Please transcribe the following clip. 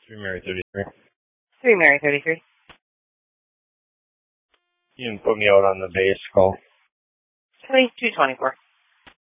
3 Mary 33. 3 Mary 33. You can put me out on the base call. 2224.